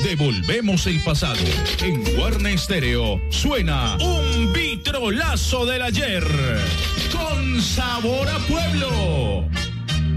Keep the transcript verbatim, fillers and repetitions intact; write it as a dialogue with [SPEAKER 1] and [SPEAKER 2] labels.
[SPEAKER 1] devolvemos el pasado. En Guarne Estéreo suena un vitrolazo del ayer. Con sabor a pueblo.